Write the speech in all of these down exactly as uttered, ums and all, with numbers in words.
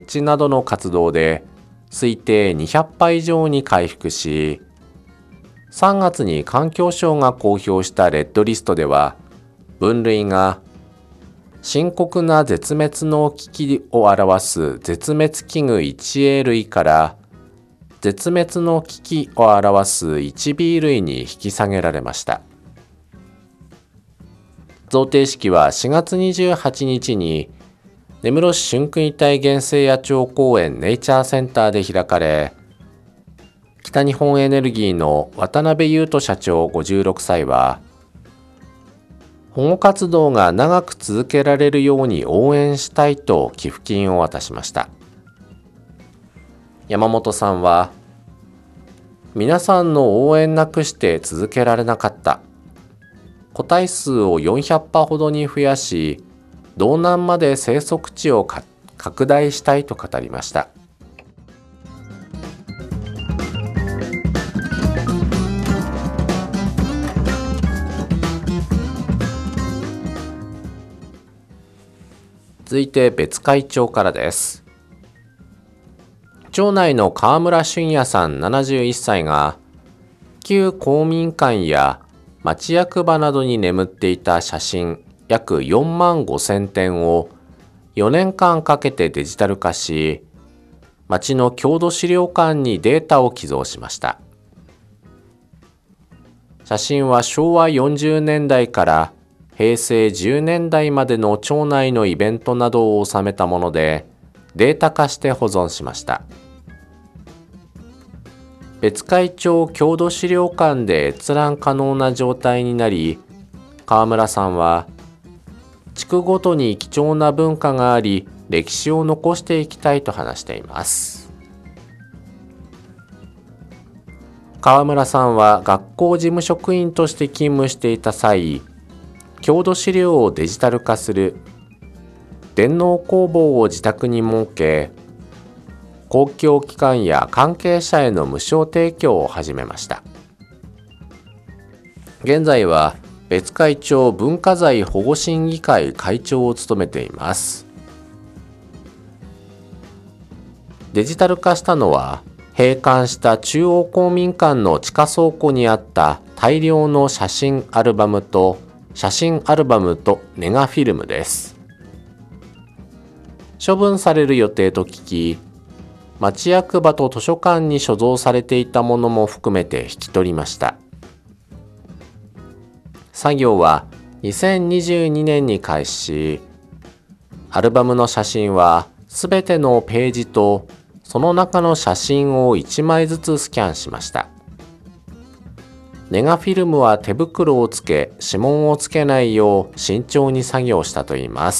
地などの活動で推定にひゃっぱい以上に回復し、さんがつに環境省が公表したレッドリストでは、分類が深刻な絶滅の危機を表す絶滅危惧 いちエー 類から絶滅の危機を表す いちビー 類に引き下げられました。贈呈式はしがつにじゅうはちにちに根室市春訓一帯原生野鳥公園ネイチャーセンターで開かれ、北日本エネルギーの渡辺優斗社長ごじゅうろくさいは、保護活動が長く続けられるように応援したいと寄付金を渡しました。山本さんは、皆さんの応援なくして続けられなかった。個体数をよんひゃっぱほどに増やし、道南まで生息地を拡大したいと語りました。続いて別海町からです。町内の川村俊也さんななじゅういっさいが、旧公民館や町役場などに眠っていた写真約よんまんごせんてんをよねんかんかけてデジタル化し、町の郷土資料館にデータを寄贈しました。写真はしょうわよんじゅうねんだいからへいせいじゅうねんだいまでの町内のイベントなどを収めたもので、データ化して保存しました。別海町郷土資料館で閲覧可能な状態になり、川村さんは、地区ごとに貴重な文化があり、歴史を残していきたいと話しています。川村さんは学校事務職員として勤務していた際、郷土資料をデジタル化する電脳工房を自宅に設け、公共機関や関係者への無償提供を始めました。現在は別海町文化財保護審議会会長を務めています。デジタル化したのは、閉館した中央公民館の地下倉庫にあった大量の写真アルバムと写真アルバムとネガフィルムです。処分される予定と聞き、町役場と図書館に所蔵されていたものも含めて引き取りました。作業はにせんにじゅうにねんに開始し、アルバムの写真はすべてのページとその中の写真をいちまいずつスキャンしました。ネガフィルムは手袋をつけ、指紋をつけないよう慎重に作業したといいます。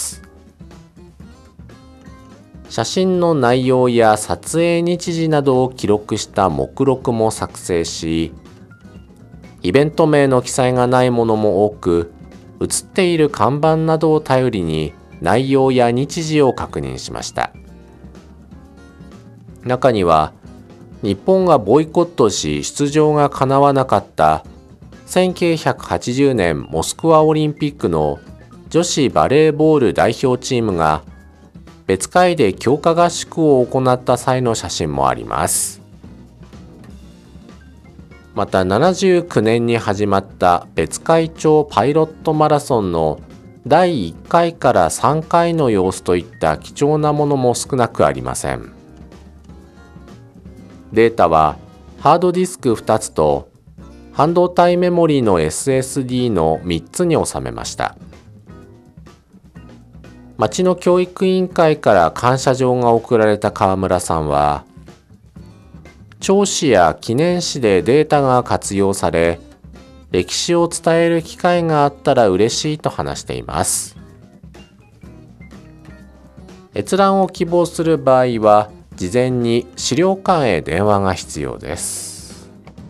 写真の内容や撮影日時などを記録した目録も作成し、イベント名の記載がないものも多く、写っている看板などを頼りに内容や日時を確認しました。中には、日本がボイコットし出場が叶わなかったせんきゅうひゃくはちじゅうねんモスクワオリンピックの女子バレーボール代表チームが別海で強化合宿を行った際の写真もあります。またななじゅうきゅうねんに始まった別海町パイロットマラソンのだいいっかいからさんかいの様子といった貴重なものも少なくありません。データはハードディスクふたつと半導体メモリーの エスエスディー のみっつに収めました。町の教育委員会から感謝状が贈られた川村さんは、町史や記念誌でデータが活用され、歴史を伝える機会があったら嬉しいと話しています。閲覧を希望する場合は、事前に資料館へ電話が必要です。